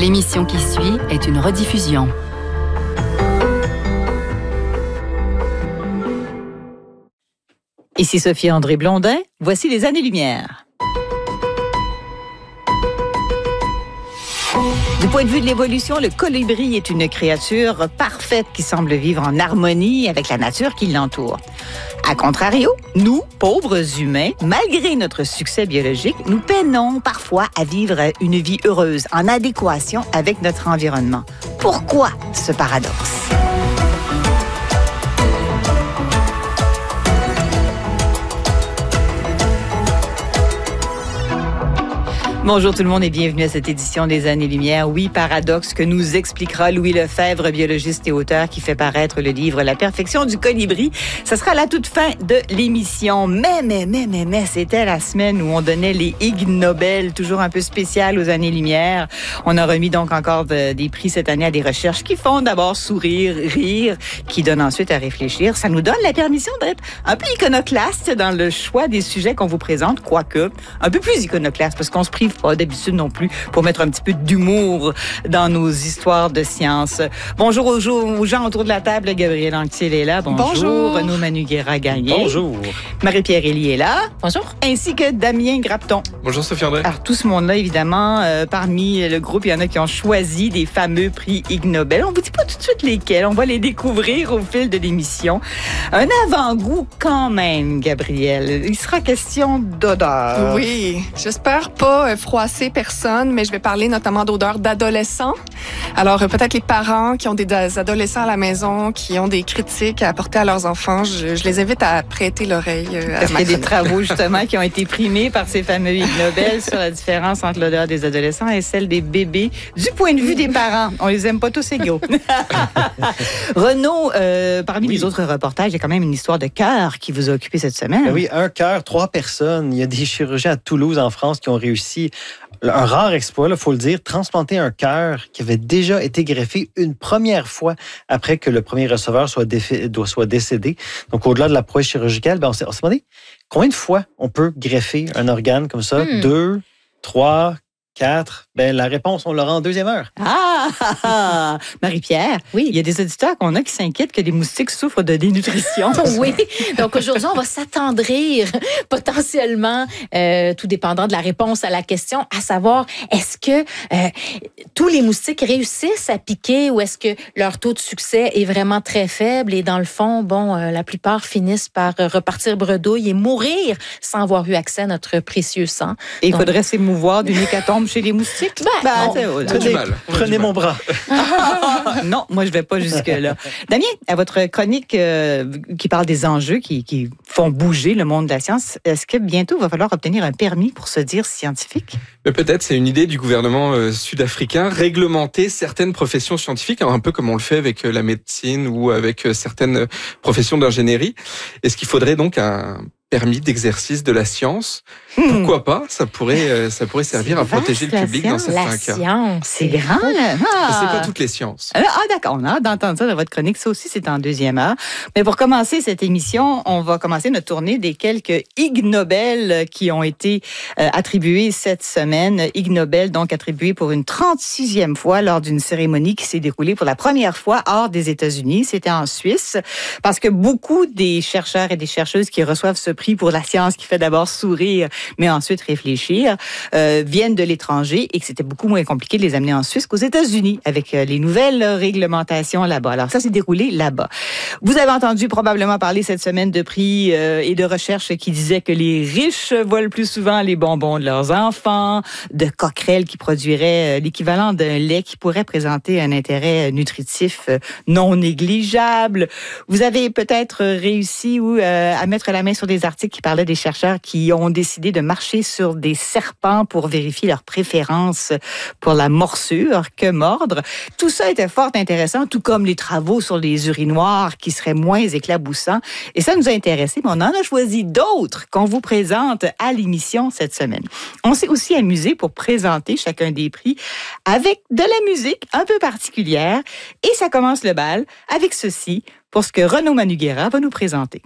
L'émission qui suit est une rediffusion. Ici Sophie-André Blondin, voici les années-lumière. Du point de vue de l'évolution, le colibri est une créature parfaite qui semble vivre en harmonie avec la nature qui l'entoure. A contrario, nous, pauvres humains, malgré notre succès biologique, nous peinons parfois à vivre une vie heureuse, en adéquation avec notre environnement. Pourquoi ce paradoxe? Bonjour tout le monde et bienvenue à cette édition des Années-Lumière. Oui, paradoxe que nous expliquera Louis Lefebvre, biologiste et auteur qui fait paraître le livre La perfection du colibri. Ce sera à la toute fin de l'émission. Mais, c'était la semaine où on donnait les Ig Nobel, toujours un peu spécial aux Années-Lumière. On a remis donc encore des prix cette année à des recherches qui font d'abord sourire, rire, qui donnent ensuite à réfléchir. Ça nous donne la permission d'être un peu iconoclaste dans le choix des sujets qu'on vous présente, quoique un peu plus iconoclaste parce qu'on se prive pas d'habitude non plus pour mettre un petit peu d'humour dans nos histoires de science. Bonjour aux gens autour de la table. Gabriel Anctil est là. Bonjour. Renaud Manugera-Gagné. Bonjour. Marie-Pierre Elie est là. Bonjour. Ainsi que Damien Grapton. Bonjour Sophie-André. Alors tout ce monde-là, évidemment, parmi le groupe, il y en a qui ont choisi des fameux prix Ig Nobel. On vous dit pas tout de suite lesquels. On va les découvrir au fil de l'émission. Un avant-goût quand même, Gabriel. Il sera question d'odeur. Oui, j'espère pas froisser personne, mais je vais parler notamment d'odeurs d'adolescents. Alors, peut-être les parents qui ont des adolescents à la maison, qui ont des critiques à apporter à leurs enfants, je les invite à prêter l'oreille à Parce qu'il y a des travaux, justement, qui ont été primés par ces fameux Ig Nobel sur la différence entre l'odeur des adolescents et celle des bébés du point de vue des parents. On les aime pas tous égaux. Renaud, parmi les autres reportages, il y a quand même une histoire de cœur qui vous a occupé cette semaine. Oui, un cœur, 3 personnes. Il y a des chirurgiens à Toulouse, en France, qui ont réussi un rare exploit, il faut le dire, transplanter un cœur qui avait déjà été greffé une première fois après que le premier receveur soit décédé. Donc, au-delà de la prouesse chirurgicale, on s'est demandé combien de fois on peut greffer un organe comme ça? 2, 3, 4. La réponse, on l'aura en deuxième heure. Marie-Pierre, oui. Il y a des auditeurs qu'on a qui s'inquiètent que les moustiques souffrent de dénutrition. Oui, donc aujourd'hui, on va s'attendrir potentiellement, tout dépendant de la réponse à la question, à savoir, est-ce que tous les moustiques réussissent à piquer ou est-ce que leur taux de succès est vraiment très faible et dans le fond, la plupart finissent par repartir bredouille et mourir sans avoir eu accès à notre précieux sang. Et il faudrait s'émouvoir d'une hécatombe chez les moustiques? Prenez mon bras. Non, moi, je ne vais pas jusque-là. Damien, à votre chronique qui parle des enjeux qui font bouger le monde de la science, est-ce que bientôt, il va falloir obtenir un permis pour se dire scientifique? Mais peut-être, c'est une idée du gouvernement sud-africain, réglementer certaines professions scientifiques, un peu comme on le fait avec la médecine ou avec certaines professions d'ingénierie. Est-ce qu'il faudrait donc un permis d'exercice de la science? Pourquoi pas? Ça pourrait servir à protéger le public dans certains cas. La science, c'est grand, là. C'est pas toutes les sciences. D'accord. On a hâte d'entendre ça dans votre chronique. Ça aussi, c'est en deuxième heure. Mais pour commencer cette émission, on va commencer notre tournée des quelques Ig Nobel qui ont été attribués cette semaine. Ig Nobel, donc attribués pour une 36e fois lors d'une cérémonie qui s'est déroulée pour la première fois hors des États-Unis. C'était en Suisse. Parce que beaucoup des chercheurs et des chercheuses qui reçoivent ce prix pour la science qui fait d'abord sourire, mais ensuite réfléchir, viennent de l'étranger et que c'était beaucoup moins compliqué de les amener en Suisse qu'aux États-Unis avec les nouvelles réglementations là-bas. Alors ça s'est déroulé là-bas. Vous avez entendu probablement parler cette semaine de prix et de recherches qui disaient que les riches volent plus souvent les bonbons de leurs enfants, de coquerelles qui produiraient l'équivalent d'un lait qui pourrait présenter un intérêt nutritif non négligeable. Vous avez peut-être réussi à mettre la main sur des articles qui parlaient des chercheurs qui ont décidé de marcher sur des serpents pour vérifier leur préférence pour la morsure, que mordre. Tout ça était fort intéressant, tout comme les travaux sur les urinoirs qui seraient moins éclaboussants. Et ça nous a intéressés, mais on en a choisi d'autres qu'on vous présente à l'émission cette semaine. On s'est aussi amusé pour présenter chacun des prix avec de la musique un peu particulière. Et ça commence le bal avec ceci pour ce que Renaud Manugera va nous présenter.